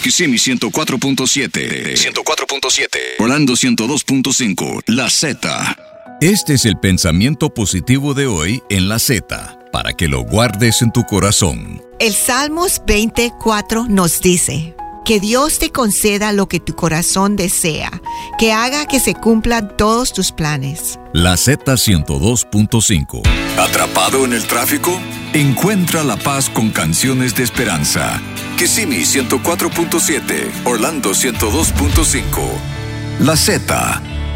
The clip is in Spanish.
Kissimmee 104.7. 104.7. Orlando 102.5. La Z. Este es el pensamiento positivo de hoy en La Z, para que lo guardes en tu corazón. El Salmos 24 nos dice: que Dios te conceda lo que tu corazón desea, que haga que se cumplan todos tus planes. La Z 102.5. ¿Atrapado en el tráfico? Encuentra la paz con canciones de esperanza. Kissimmee 104.7, Orlando 102.5. La Z